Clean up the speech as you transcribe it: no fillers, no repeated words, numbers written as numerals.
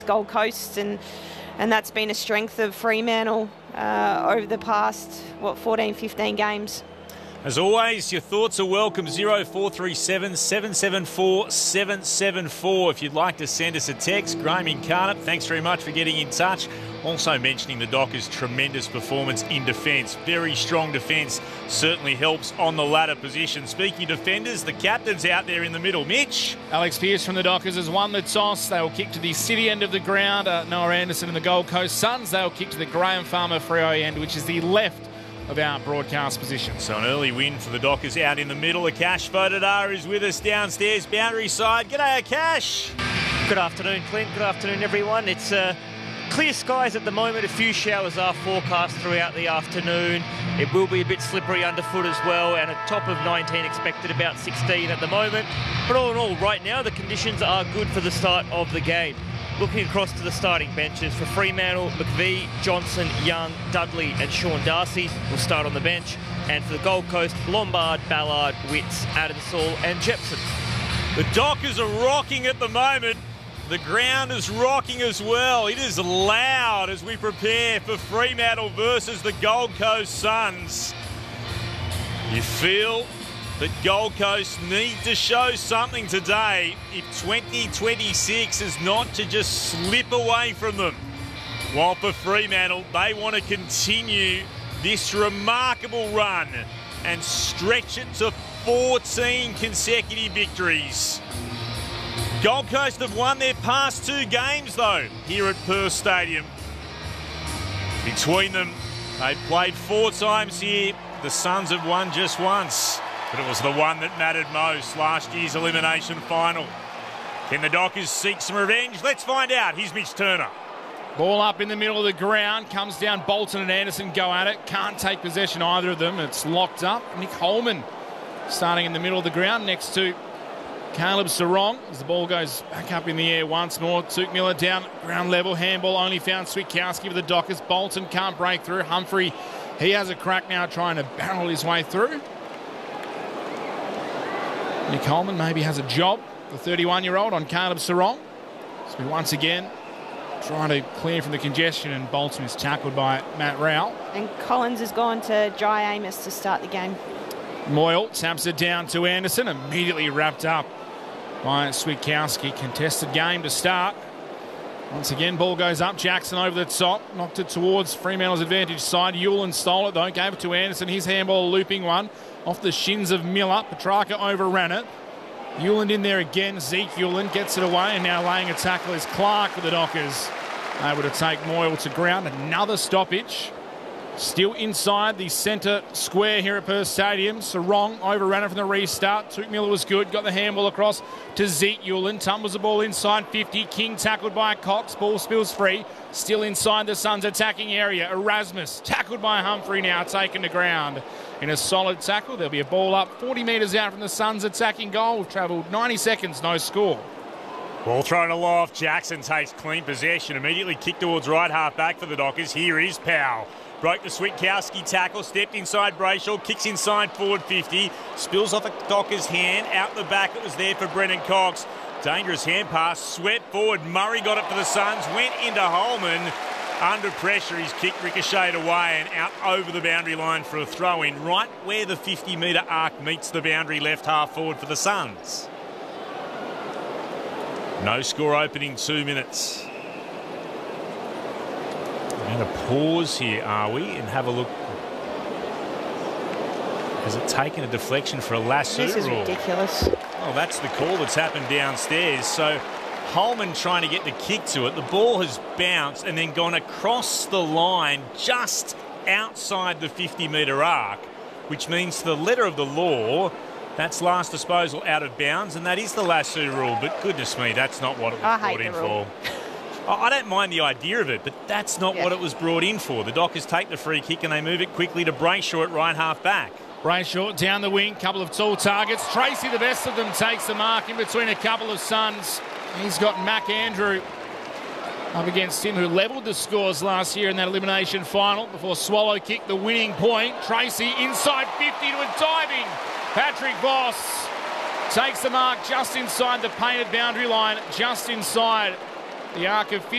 Gold Coast, and that's been a strength of Fremantle over the past 14, 15 games. As always, your thoughts are welcome. 0437 774 774 if you'd like to send us a text. Graham Incarnate, thanks very much for getting in touch. Also mentioning the Dockers' tremendous performance in defence. Very strong defence certainly helps on the ladder position. Speaking defenders, the captain's out there in the middle. Mitch? Alex Pearce from the Dockers has won the toss. They will kick to the City end of the ground. Noah Anderson and the Gold Coast Suns, they will kick to the Graham Farmer Freo end, which is the left of our broadcast position. So an early win for the Dockers out in the middle. Akash Vodadar is with us downstairs, boundary side. G'day, Akash. Good afternoon, Clint. Good afternoon, everyone. It's clear skies at the moment. A few showers are forecast throughout the afternoon. It will be a bit slippery underfoot as well, and a top of 19 expected, about 16 at the moment. But all in all, right now, the conditions are good for the start of the game. Looking across to the starting benches for Fremantle, McVee, Johnson, Young, Dudley and Sean Darcy will start on the bench. And for the Gold Coast, Lombard, Ballard, Witts, Adamsall and Jepson. The Dockers are rocking at the moment. The ground is rocking as well. It is loud as we prepare for Fremantle versus the Gold Coast Suns. You feel that Gold Coast need to show something today if 2026 is not to just slip away from them. While for Fremantle, they want to continue this remarkable run and stretch it to 14 consecutive victories. Gold Coast have won their past 2 games, though, here at Perth Stadium. Between them, they've played 4 times here. The Suns have won just once, but it was the one that mattered most, last year's elimination final. Can the Dockers seek some revenge? Let's find out. Here's Mitch Turner. Ball up in the middle of the ground, comes down. Bolton and Anderson go at it. Can't take possession, either of them. It's locked up. Nick Holman starting in the middle of the ground next to Caleb Sarong as the ball goes back up in the air once more. Tuke Miller down ground level. Handball only found Switkowski for the Dockers. Bolton can't break through. Humphrey, he has a crack now trying to barrel his way through. Nick Holman maybe has a job, the 31-year-old, on Caleb Sarong. So once again trying to clear from the congestion, and Bolton is tackled by Matt Rowell. And Collins has gone to Jai Amos to start the game. Moyle taps it down to Anderson, immediately wrapped up by Switkowski. Contested game to start. Once again, ball goes up. Jackson over the top. Knocked it towards Fremantle's advantage side. Hewland stole it, though. Gave it to Anderson. His handball, a looping one. Off the shins of Miller. Petrarca overran it. Hewland in there again. Zeke Hewland gets it away. And now laying a tackle is Clark for the Dockers. Able to take Moyle to ground. Another stoppage. Still inside the centre square here at Perth Stadium. Sarong overran it from the restart. Tuke Miller was good. Got the handball across to Zeke Hewland. Tumbles the ball inside 50. King tackled by Cox. Ball spills free. Still inside the Suns' attacking area. Erasmus tackled by Humphrey, now taken to ground. In a solid tackle, there'll be a ball up 40 metres out from the Suns' attacking goal. We've travelled 90 seconds, no score. Ball thrown aloft. Jackson takes clean possession. Immediately kicked towards right half back for the Dockers. Here is Powell. Broke the Switkowski tackle, stepped inside Brayshaw, kicks inside forward 50, spills off a Dockers' hand, out the back it was there for Brennan Cox. Dangerous hand pass, swept forward, Murray got it for the Suns, went into Holman. Under pressure, his kick ricocheted away and out over the boundary line for a throw-in, right where the 50-metre arc meets the boundary, left half forward for the Suns. No score opening 2 minutes. We're going to pause here, are we, and have a look. Has it taken a deflection for a lasso? This is ridiculous. Oh, that's the call that's happened downstairs. So Holman trying to get the kick to it. The ball has bounced and then gone across the line just outside the 50-metre arc, which means to the letter of the law, that's last disposal out of bounds, and that is the lasso rule. But goodness me, that's not what it was brought in for. I don't mind the idea of it, but that's not what it was brought in for. The Dockers take the free kick and they move it quickly to Brayshaw at right half back. Brayshaw down the wing, couple of tall targets. Tracy, the best of them, takes the mark in between a couple of Suns. He's got Mac Andrew up against him, who levelled the scores last year in that elimination final before Swallow kicked the winning point. Tracy inside 50 to a diving. Patrick Voss takes the mark just inside the painted boundary line, just inside the arc of